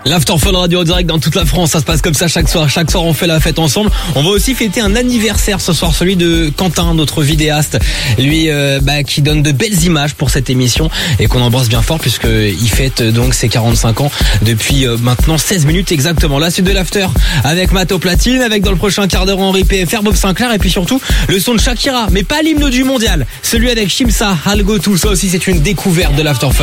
L'After Fun Radio direct dans toute la France, ça se passe comme ça chaque soir. Chaque soir, on fait la fête ensemble. On va aussi fêter un anniversaire ce soir, celui de Quentin, notre vidéaste. Lui, qui donne de belles images pour cette émission et qu'on embrasse bien fort puisque il fête donc ses 45 ans depuis maintenant 16 minutes exactement. La suite de l'After avec Matt au platine, avec dans le prochain quart d'heure Henri PFR, Bob Sinclair et puis surtout le son de Shakira, mais pas l'hymne du mondial. Celui avec Shimsa, Algo, tout ça aussi, c'est une découverte de l'After Fun.